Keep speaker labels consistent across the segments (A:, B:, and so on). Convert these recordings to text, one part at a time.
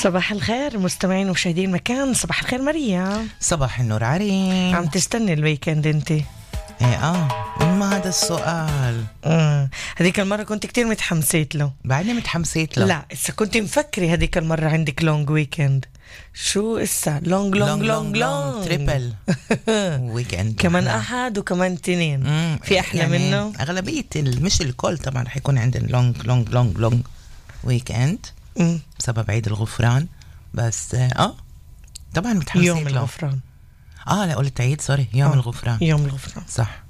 A: صباح الخير مستمعين ومشاهدين مكان. صباح الخير مريم.
B: صباح النور عريم.
A: عم تستني الويكند انت؟
B: ما هذا السؤال.
A: هذيك المرة كنت كتير متحمسيت له.
B: بعدني متحمسيت له.
A: لا إسا كنت مفكري هذيك المرة عندك لونج ويكند. شو إسا لونج
B: تريبل ويكند
A: كمان أحد وكمان تنين. في أحلى يعني منه؟
B: أغلبية مش الكل طبعا رح يكون عندنا لونج ويكند بسبب عيد الغفران. بس طبعا متحمسين
A: يوم الغفران.
B: لا قلت عيد سوري يوم الغفران.
A: يوم الغفران
B: صح.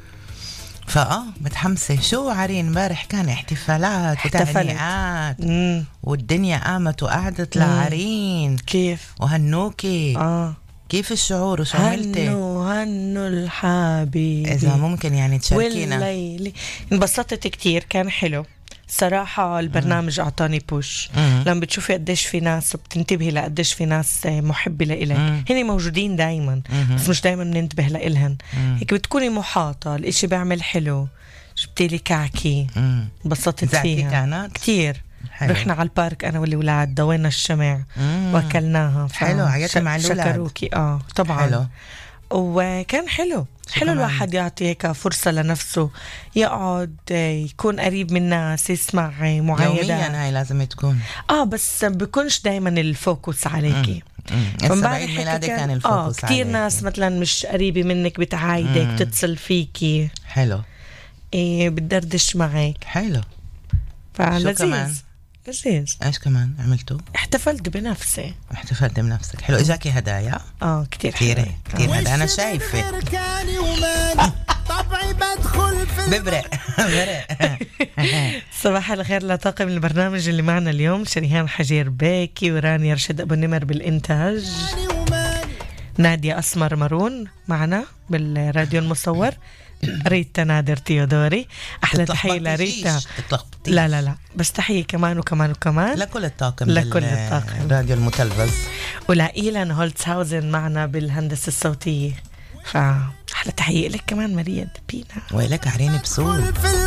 B: متحمسة. شو عرين امبارح كان احتفالات وتهنئات والدنيا قامت وقعدت لعرين.
A: كيف
B: وهنوكي كيف الشعور وشو عملتي؟
A: هنو الحبيبي.
B: إذا ممكن يعني تشاركينا.
A: والليلي انبسطت كتير، كان حلو صراحة. البرنامج أعطاني بوش. لما بتشوفي قديش في ناس وبتنتبهي لقديش في ناس محبة لإلك. هني موجودين دايما بس مش دايما بننتبه لإلهن. هيك بتكوني محاطة، الاشي بيعمل حلو. جبتيلي كعكي انبسطت فيها
B: كانت
A: كتير. حلو. رحنا على البارك أنا والولاد، ضوينا الشمع واكلناها.
B: حلو. عيطي مع الولاد.
A: شكروكي طبعا. حلو. وكان حلو الواحد يعطي هيك فرصة لنفسه، يقعد يكون قريب من الناس، يسمع معايدات.
B: يوميا هاي لازم تكون
A: بس بيكونش دايما الفوكس عليكي.
B: بعيد ميلادك كان الفوكس
A: كتير عليكي. ناس مثلا مش قريبة منك بتعايدك، تتصل فيكي.
B: حلو.
A: بتدردش معك.
B: حلو.
A: فلذيذ.
B: ايش كمان عملتوا؟
A: احتفلت بنفسي.
B: احتفلت بنفسك. حلو. اجاكي هدايا؟
A: كتير
B: هدايا. انا شايفه
C: طبعي بدخل في
B: ببرق.
A: صباح الخير لطاقم البرنامج اللي معنا اليوم: شريهان حجير بيكي، ورانيا رشد ابو النمر بالانتاج، نادية اسمر مارون معنا بالراديو المصور، ريتا نادر تيودوري. احلى تحية لريتا. لا بس تحية كمان
B: لكل الطاقم
A: الراديو
B: المتلفز،
A: ولإيلان هولتسهاوزن معنا بالهندسة الصوتية. فأحلى تحية لك كمان مريم بينا.
B: ويلك عريني بسول.